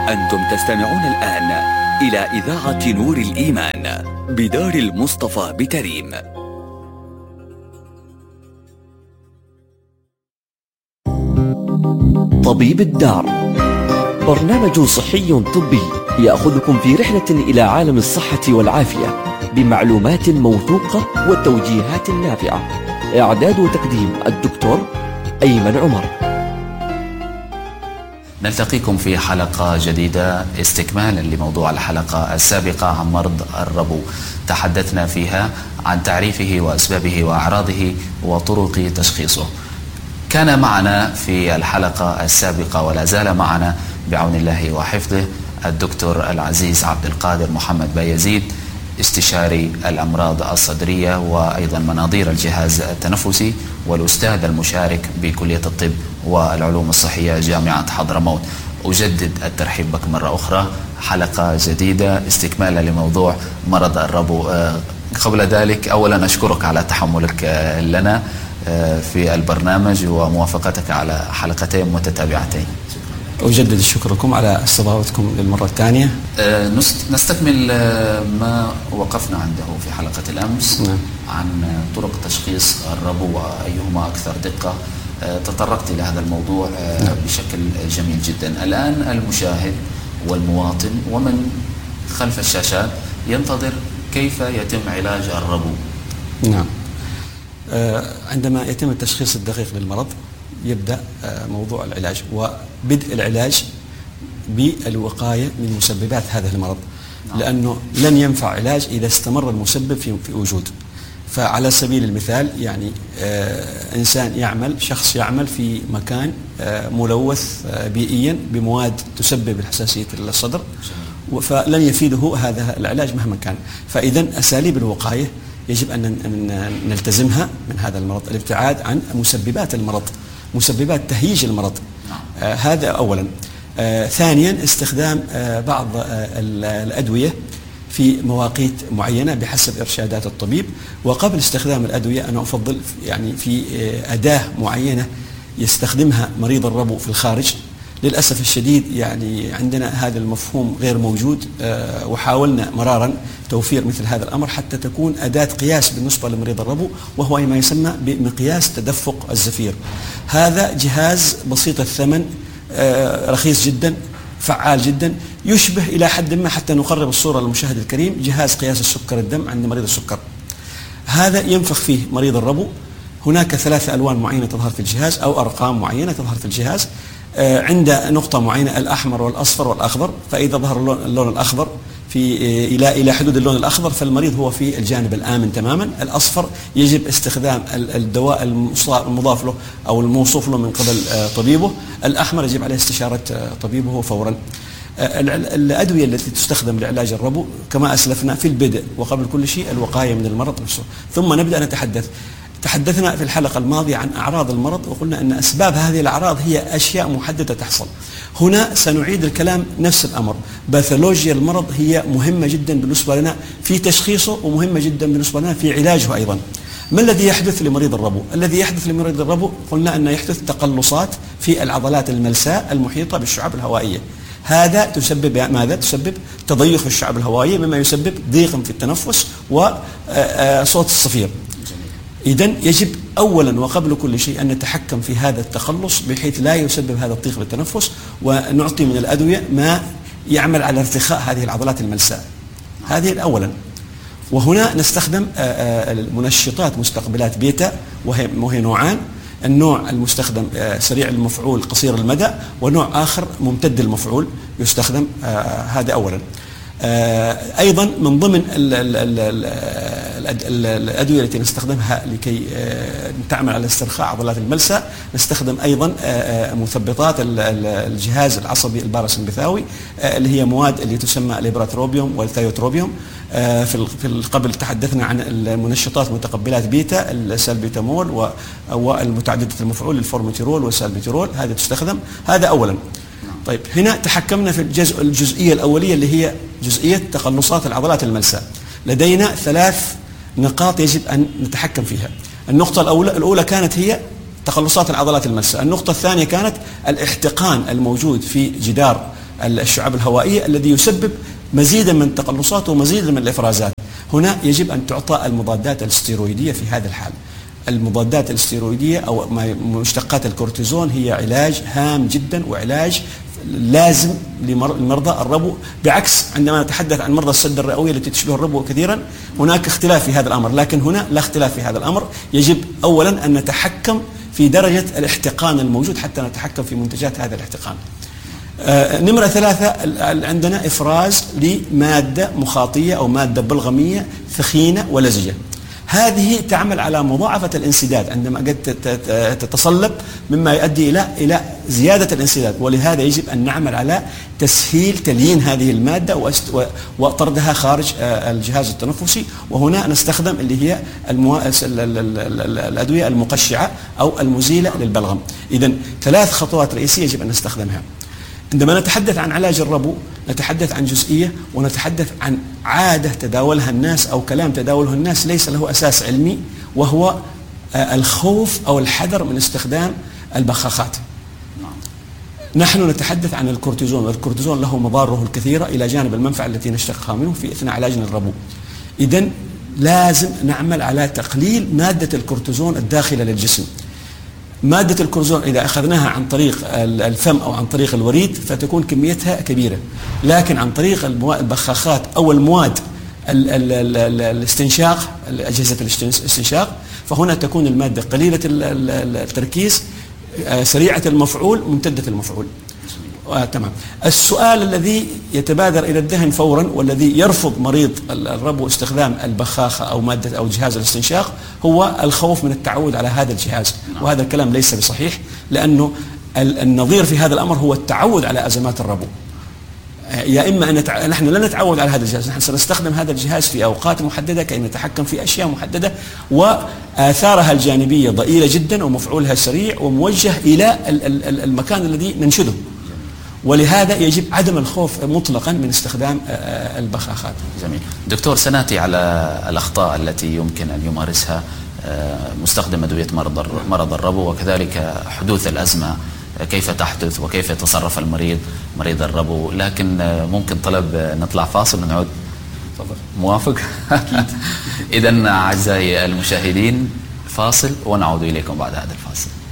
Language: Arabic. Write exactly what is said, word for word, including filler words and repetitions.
أنتم تستمعون الآن إلى إذاعة نور الإيمان بدار المصطفى بتريم. طبيب الدار، برنامج صحي طبي يأخذكم في رحلة إلى عالم الصحة والعافية بمعلومات موثوقة وتوجيهات نافعة. إعداد وتقديم الدكتور أيمن عمر. نلتقيكم في حلقة جديدة استكمالا لموضوع الحلقة السابقة عن مرض الربو. تحدثنا فيها عن تعريفه وأسبابه وأعراضه وطرق تشخيصه. كان معنا في الحلقة السابقة ولا زال معنا بعون الله وحفظه الدكتور العزيز عبد القادر محمد بايزيد، استشاري الأمراض الصدرية وأيضا مناظير الجهاز التنفسي، والأستاذ المشارك بكلية الطب والعلوم الصحية جامعة حضرموت. أجدد الترحيب بك مرة أخرى، حلقة جديدة استكمالا لموضوع مرض الربو. قبل ذلك أولا أشكرك على تحملك لنا في البرنامج وموافقتك على حلقتين متتابعتين. أجدد الشكر لكم على استضافتكم للمرة الثانية. نستكمل ما وقفنا عنده في حلقة الأمس. نعم. عن طرق تشخيص الربو وأيهما أكثر دقة. تطرقت إلى هذا الموضوع. نعم. بشكل جميل جدا. الآن المشاهد والمواطن ومن خلف الشاشات ينتظر كيف يتم علاج الربو. نعم. عندما يتم التشخيص الدقيق للمرض يبدأ موضوع العلاج، وبدء العلاج بالوقاية من مسببات هذا المرض. نعم. لأنه لن ينفع علاج إذا استمر المسبب في في وجود. فعلى سبيل المثال يعني آه إنسان يعمل شخص يعمل في مكان آه ملوث آه بيئيا بمواد تسبب الحساسية الصدر، فلن يفيده هذا العلاج مهما كان. فإذا أساليب الوقاية يجب أن نلتزمها من هذا المرض، الابتعاد عن مسببات المرض، مسببات تهيج المرض. آه هذا أولا. آه ثانيا استخدام آه بعض آه الأدوية في مواقيت معينة بحسب إرشادات الطبيب. وقبل استخدام الأدوية أنا أفضل يعني في آه أداة معينة يستخدمها مريض الربو في الخارج. للأسف الشديد يعني عندنا هذا المفهوم غير موجود، أه وحاولنا مرارا توفير مثل هذا الأمر حتى تكون أداة قياس بالنسبة لمريض الربو، وهو ما يسمى بمقياس تدفق الزفير. هذا جهاز بسيط الثمن، أه رخيص جدا، فعال جدا، يشبه إلى حد ما حتى نقرب الصورة للمشاهد الكريم جهاز قياس السكر الدم عند مريض السكر. هذا ينفخ فيه مريض الربو. هناك ثلاثة ألوان معينة تظهر في الجهاز أو أرقام معينة تظهر في الجهاز عند نقطة معينة، الأحمر والأصفر والأخضر. فإذا ظهر اللون, اللون الأخضر في إلى إلى حدود اللون الأخضر فالمريض هو في الجانب الآمن تماما. الأصفر يجب استخدام الدواء المضاف له أو الموصوف له من قبل طبيبه. الأحمر يجب عليه استشارة طبيبه فورا. الأدوية التي تستخدم لعلاج الربو كما أسلفنا في البدء وقبل كل شيء الوقاية من المرض نفسه، ثم نبدأ نتحدث. تحدثنا في الحلقة الماضية عن أعراض المرض وقلنا أن أسباب هذه الأعراض هي أشياء محددة تحصل. هنا سنعيد الكلام نفس الأمر. باثولوجيا المرض هي مهمة جدا بالنسبة لنا في تشخيصه ومهمة جدا بالنسبة لنا في علاجه أيضا. ما الذي يحدث لمريض الربو؟ الذي يحدث لمريض الربو قلنا أن يحدث تقلصات في العضلات الملساء المحيطة بالشعب الهوائية. هذا تسبب ماذا؟ تسبب تضيق في الشعب الهوائية مما يسبب ضيق في التنفس وصوت الصفير. إذن يجب أولا وقبل كل شيء أن نتحكم في هذا التقلص بحيث لا يسبب هذا الضيق بالتنفس، ونعطي من الأدوية ما يعمل على ارتخاء هذه العضلات الملساء. هذه أولا. وهنا نستخدم المنشطات مستقبلات بيتا، وهي نوعان. النوع المستخدم سريع المفعول قصير المدى، ونوع آخر ممتد المفعول يستخدم. هذا أولا. أيضا من ضمن ال ال ال ال الأدوية التي نستخدمها لكي تعمل على استرخاء عضلات الملساء نستخدم أيضا مثبطات الجهاز العصبي الباراسمبثاوي اللي هي مواد اللي تسمى الإبراتروبيوم والثيوتروبيوم. في قبل تحدثنا عن المنشطات متقبلات بيتا، السالبيتامول والمتعددة المفعول الفورميتيرول والسالبيتيرول، هذه تستخدم. هذا أولا. طيب هنا تحكمنا في الجزء الجزئية الأولية اللي هي جزئية تقلصات العضلات الملساء. لدينا ثلاث نقاط يجب أن نتحكم فيها. النقطة الأولى الأولى كانت هي تقلصات العضلات الملساء. النقطة الثانية كانت الاحتقان الموجود في جدار الشعب الهوائية الذي يسبب مزيدا من التقلصات ومزيدا من الإفرازات. هنا يجب أن تعطى المضادات الاستيرويدية في هذا الحال. المضادات الاستيرويدية أو مشتقات الكورتيزون هي علاج هام جدا وعلاج لازم لمرضى الربو، بعكس عندما نتحدث عن مرضى السد الرئوي التي تشبه الربو كثيرا هناك اختلاف في هذا الأمر، لكن هنا لا اختلاف في هذا الأمر. يجب أولا أن نتحكم في درجة الاحتقان الموجود حتى نتحكم في منتجات هذا الاحتقان. آه نمرة ثلاثة، عندنا إفراز لمادة مخاطية أو مادة بلغمية ثخينة ولزجة، هذه تعمل على مضاعفة الانسداد عندما قد تتصلب، مما يؤدي إلى إلى زيادة الانسداد، ولهذا يجب أن نعمل على تسهيل تليين هذه المادة وطردها خارج الجهاز التنفسي. وهنا نستخدم اللي هي المو... الأدوية المقشعة أو المزيلة للبلغم. إذن ثلاث خطوات رئيسية يجب أن نستخدمها. عندما نتحدث عن علاج الربو نتحدث عن جزئية ونتحدث عن عادة تداولها الناس أو كلام تداوله الناس ليس له أساس علمي، وهو الخوف أو الحذر من استخدام البخاخات. نحن نتحدث عن الكورتيزون، والكورتيزون له مضاره الكثيرة إلى جانب المنفعة التي نشتقها منه في أثناء علاجنا الربو. إذن لازم نعمل على تقليل مادة الكورتيزون الداخلة للجسم. مادة الكورتيزون إذا أخذناها عن طريق الفم أو عن طريق الوريد فتكون كميتها كبيرة، لكن عن طريق البخاخات أو المواد الاستنشاق، أجهزة الاستنشاق، فهنا تكون المادة قليلة التركيز، سريعة المفعول، ممتدة المفعول. آه تمام. السؤال الذي يتبادر إلى الذهن فورا والذي يرفض مريض الربو استخدام البخاخة أو مادة أو جهاز الاستنشاق هو الخوف من التعود على هذا الجهاز، وهذا الكلام ليس بصحيح، لأنه النظير في هذا الأمر هو التعود على أزمات الربو. يا إما أن نتع... نحن لا نتعود على هذا الجهاز، نحن سنستخدم هذا الجهاز في أوقات محددة كي نتحكم في أشياء محددة، وآثارها الجانبية ضئيلة جدا ومفعولها سريع وموجه إلى المكان الذي ننشده، ولهذا يجب عدم الخوف مطلقا من استخدام البخاخات. جميل. دكتور، سنأتي على الأخطاء التي يمكن أن يمارسها مستخدم أدوية مرض مرض الربو، وكذلك حدوث الأزمة كيف تحدث وكيف يتصرف المريض مريض الربو. لكن ممكن طلب نطلع فاصل ونعود؟ تفضل. موافق؟ إذن أعزائي المشاهدين فاصل ونعود إليكم بعد هذا الفاصل.